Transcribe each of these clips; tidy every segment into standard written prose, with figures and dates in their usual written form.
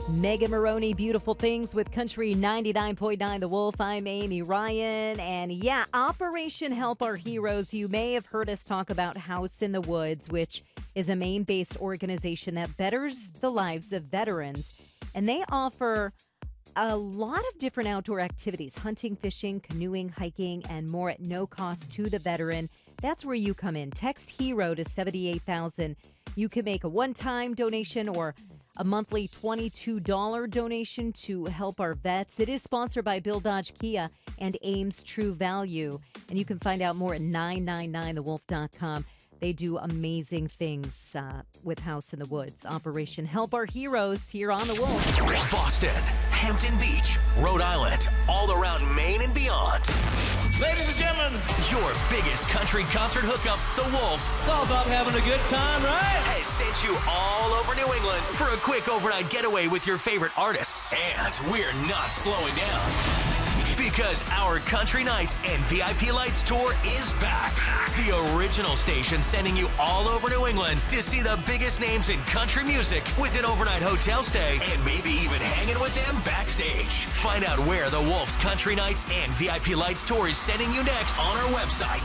Megan Maroney, Beautiful Things with Country 99.9 The Wolf. I'm Amy Ryan. And yeah, Operation Help Our Heroes. You may have heard us talk about House in the Woods, which is a Maine-based organization that betters the lives of veterans. And they offer a lot of different outdoor activities: hunting, fishing, canoeing, hiking, and more at no cost to the veteran. That's where you come in. Text HERO to 78,000. You can make a one-time donation or a monthly $22 donation to help our vets. It is sponsored by Bill Dodge Kia and Ames True Value. And you can find out more at 999thewolf.com. They do amazing things with House in the Woods. Operation Help Our Heroes here on The Wolf. Boston, Hampton Beach, Rhode Island, all around Maine and beyond. Ladies and gentlemen, your biggest country concert hookup, The Wolf. It's all about having a good time, right? Has sent you all over New England for a quick overnight getaway with your favorite artists. And we're not slowing down, because our Country Nights and VIP Lights tour is back. The original station sending you all over New England to see the biggest names in country music with an overnight hotel stay and maybe even hanging with them backstage. Find out where the Wolf's Country Nights and VIP Lights tour is sending you next on our website,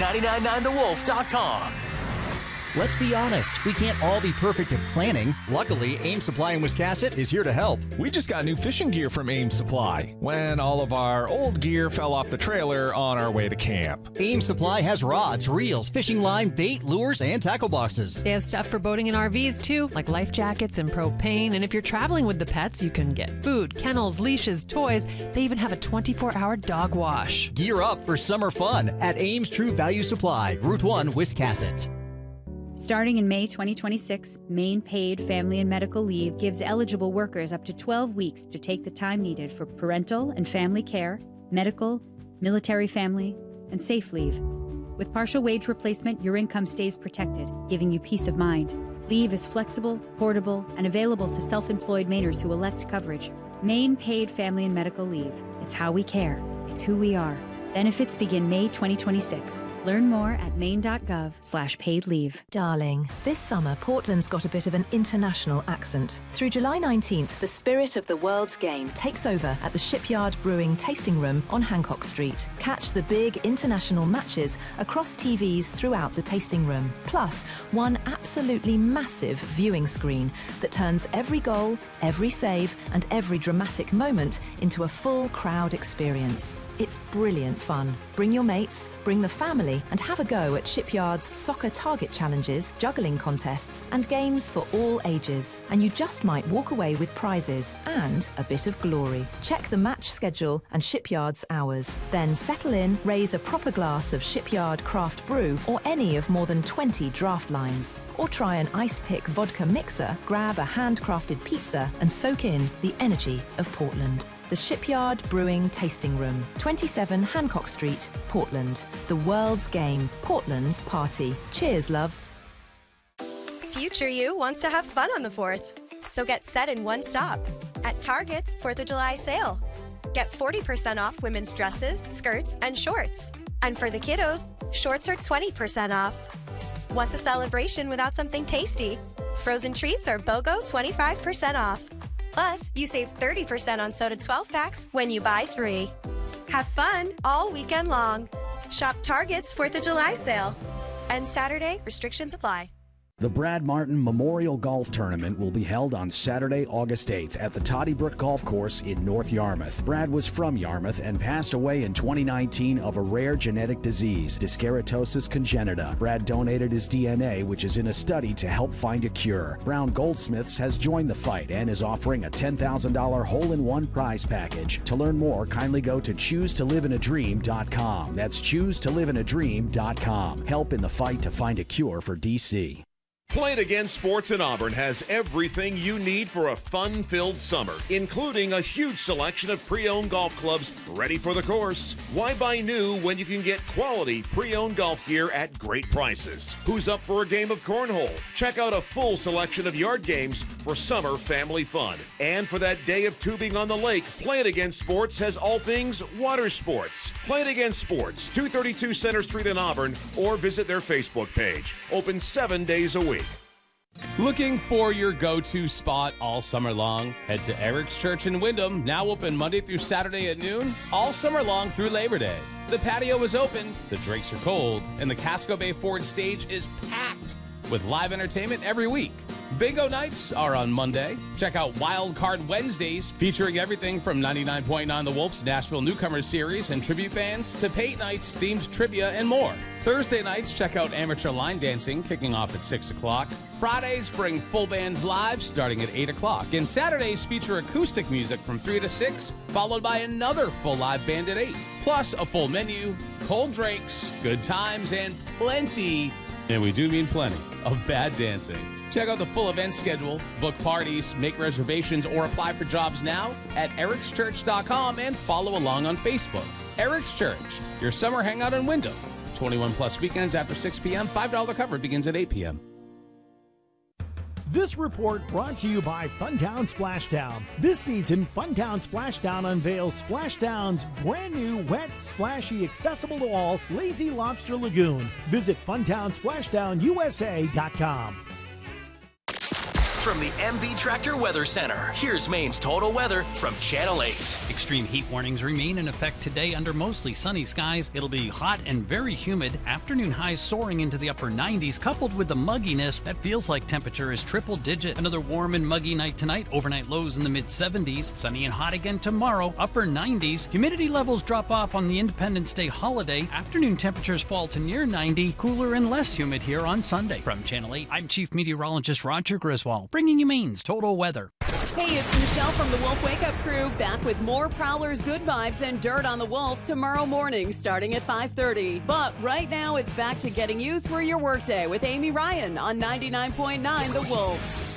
999thewolf.com. Let's be honest, we can't all be perfect at planning. Luckily, Ames Supply in Wiscasset is here to help. We just got new fishing gear from Ames Supply when all of our old gear fell off the trailer on our way to camp. Ames Supply has rods, reels, fishing line, bait, lures, and tackle boxes. They have stuff for boating and RVs too, like life jackets and propane. And if you're traveling with the pets, you can get food, kennels, leashes, toys. They even have a 24-hour dog wash. Gear up for summer fun at Ames True Value Supply, Route 1, Wiscasset. Starting in May 2026, Maine Paid Family and Medical Leave gives eligible workers up to 12 weeks to take the time needed for parental and family care, medical, military family, and safe leave. With partial wage replacement, your income stays protected, giving you peace of mind. Leave is flexible, portable, and available to self-employed Mainers who elect coverage. Maine Paid Family and Medical Leave. It's how we care. It's who we are. Benefits begin May 2026. Learn more at maine.gov/paid leave. Darling, this summer Portland's got a bit of an international accent. Through July 19th, the spirit of the world's game takes over at the Shipyard Brewing Tasting Room on Hancock Street. Catch the big international matches across TVs throughout the tasting room. Plus, one absolutely massive viewing screen that turns every goal, every save, and every dramatic moment into a full crowd experience. It's brilliant fun. Bring your mates, bring the family, and have a go at Shipyard's soccer target challenges, juggling contests, and games for all ages. And you just might walk away with prizes and a bit of glory. Check the match schedule and Shipyard's hours. Then settle in, raise a proper glass of Shipyard craft brew or any of more than 20 draft lines. Or try an ice pick vodka mixer, grab a handcrafted pizza, and soak in the energy of Portland. The Shipyard Brewing Tasting Room, 27 Hancock Street, Portland. The world's game, Portland's party. Cheers, loves. Future you wants to have fun on the 4th, so get set in one stop at Target's 4th of July sale. Get 40% off women's dresses, skirts, and shorts. And for the kiddos, shorts are 20% off. Wants a celebration without something tasty? Frozen treats are BOGO 25% off. Plus, you save 30% on soda 12-packs when you buy 3. Have fun all weekend long. Shop Target's 4th of July sale. And Saturday, restrictions apply. The Brad Martin Memorial Golf Tournament will be held on Saturday, August 8th at the Toddy Brook Golf Course in North Yarmouth. Brad was from Yarmouth and passed away in 2019 of a rare genetic disease, dyskeratosis congenita. Brad donated his DNA, which is in a study to help find a cure. Brown Goldsmiths has joined the fight and is offering a $10,000 hole-in-one prize package. To learn more, kindly go to ChooseToLiveInADream.com. That's ChooseToLiveInADream.com. Help in the fight to find a cure for DC. Play It Again Sports in Auburn has everything you need for a fun-filled summer, including a huge selection of pre-owned golf clubs ready for the course. Why buy new when you can get quality pre-owned golf gear at great prices? Who's up for a game of cornhole? Check out a full selection of yard games for summer family fun. And for that day of tubing on the lake, Play It Again Sports has all things water sports. Play It Again Sports, 232 Center Street in Auburn, or visit their Facebook page. Open 7 days a week. Looking for your go-to spot all summer long? Head to Eric's Church in Wyndham, now open Monday through Saturday at noon, all summer long through Labor Day. The patio is open, the drinks are cold, and the Casco Bay Ford stage is packed with live entertainment every week. Bingo nights are on Monday. Check out Wild Card Wednesdays, featuring everything from 99.9 The Wolf's Nashville Newcomers Series and tribute bands to Pate Nights, themed trivia, and more. Thursday nights, check out Amateur Line Dancing, kicking off at 6 o'clock. Fridays bring full bands live, starting at 8 o'clock. And Saturdays feature acoustic music from 3 to 6, followed by another full live band at 8. Plus a full menu, cold drinks, good times, and plenty, and we do mean plenty, of bad dancing. Check out the full event schedule, book parties, make reservations, or apply for jobs now at ericschurch.com and follow along on Facebook. Eric's Church, your summer hangout in Wyndham. 21 plus weekends after 6 p.m. $5 cover begins at 8 p.m. This report brought to you by Funtown Splashdown. This season, Funtown Splashdown unveils Splashdown's brand new, wet, splashy, accessible to all Lazy Lobster Lagoon. Visit FuntownSplashdownUSA.com. From the MB Tractor Weather Center, here's Maine's total weather from Channel 8. Extreme heat warnings remain in effect today under mostly sunny skies. It'll be hot and very humid. Afternoon highs soaring into the upper 90s, coupled with the mugginess that feels like temperature is triple digit. Another warm and muggy night tonight. Overnight lows in the mid 70s. Sunny and hot again tomorrow, upper 90s. Humidity levels drop off on the Independence Day holiday. Afternoon temperatures fall to near 90. Cooler and less humid here on Sunday. From Channel 8, I'm Chief Meteorologist Roger Griswold, bringing you Maine's total weather. Hey, it's Michelle from the Wolf Wake Up Crew, back with more Prowlers, good vibes, and dirt on the Wolf tomorrow morning starting at 5:30. But right now, it's back to getting you through your workday with Amy Ryan on 99.9 The Wolf.